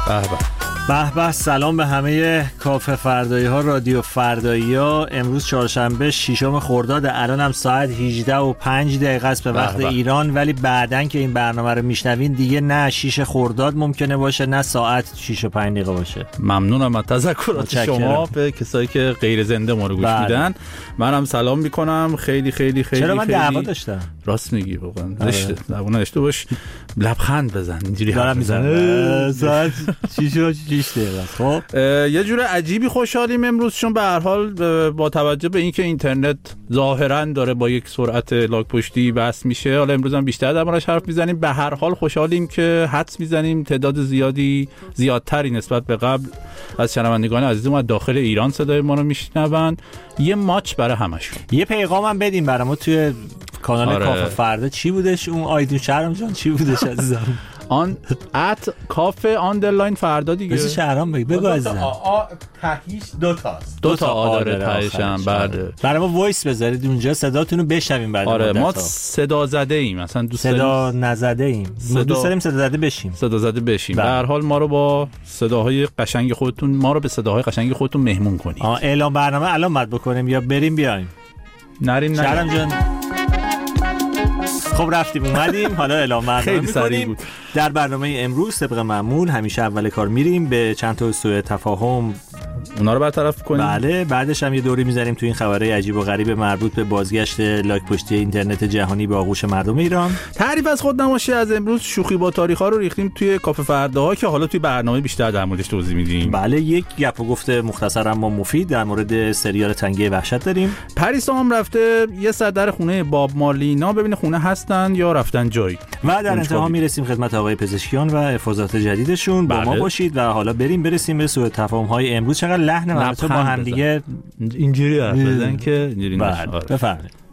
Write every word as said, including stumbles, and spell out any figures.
به به به. سلام به همه کافه فردایی ها، رادیو فردایی ها. امروز چهارشنبه ششم خرداد، الان هم ساعت هجده و پنج دقیقه است به وقت به به. ایران، ولی بعدن که این برنامه رو میشنوین دیگه نه شش خرداد ممکنه باشه نه ساعت شش و پنج دقیقه باشه. ممنونم از تذکرات شما به کسایی که غیر زنده ما رو گوش میدن. منم سلام میکنم. خیلی خیلی خیلی چرا من خیلی دعوا داشتم؟ راست میگی واقعا. زشته. زبون نشته باش. لبخند بزن. اینجوری دارم میزنم. ساعت شش و شش دقیقه. خب یه جور عجیبی خوشحالیم امروز، چون به هر حال با توجه به اینکه اینترنت ظاهرا داره با یک سرعت لاک پشتی بس میشه، حالا امروز هم بیشتر دربارش حرف میزنیم. به هر حال خوشحالیم که حدس میزنیم تعداد زیادی زیادتری نسبت به قبل از شنوندگان عزیزمون از داخل ایران صدای ما رو میشنون. یه ماچ برای همشون. یه پیغامم بدیم برای ما توی کانال آره. کافه فردا. چی بودش اون آیدی شهرام جان؟ چی بودش عزیزم؟ آن ات کافه آندرلاین فردا دیگه. بس شهرام بگی بگو عزیزم. آ تهیش دو تاست. دو تا آ داره تهشم. بعد برای ما وایس بذارید اونجا صداتون رو بشنویم بعد. آره ما صدا زده ایم، مثلا دوست صدا نزده ایم. صدا... دوست داریم صدا زده بشیم. صدا زده بشیم. به هر حال ما رو با صداهای قشنگ خودتون ما رو به صداهای قشنگ خودتون مهمون کنید. آ اعلام برنامه الان مد بکنیم یا بریم بیایم؟ نریم نریم. شهرام جان خب رفتیم اومدیم، حالا اعلام برنامه می‌کنیم. در برنامه امروز طبق معمول همیشه اول کار میریم به چند تا سوء تفاهم اونا رو برطرف کنیم. بله، بعدش هم یه دوری می‌ذاریم تو این خبرهای عجیب و غریب مربوط به بازگشت لاک پشتی اینترنت جهانی به آغوش مردم ایران. تعریف از خودنمایی از امروز، شوخی با تاریخ‌ها رو ریختیم توی کافه فرداها که حالا توی برنامه بیشتر در موردش توضیح میدیم. بله، یک گپ و گفت مختصر اما مفید در مورد سریال تنگه وحشت داریم. پریسا هم رفته یه سر در خونه باب مارلینا ببینه خونه هستن یا رفتن جایی. و در انتها میرسیم خدمت آقای پزشکیان و افاضات جدیدشون. با ما باشید و حالا بریم برسیم به سوء تفاهم‌های امروز. چقدر لحن مرتب با هم دیگه اینجوری حرف بزنن که اینجوری نشه. بفرمایید.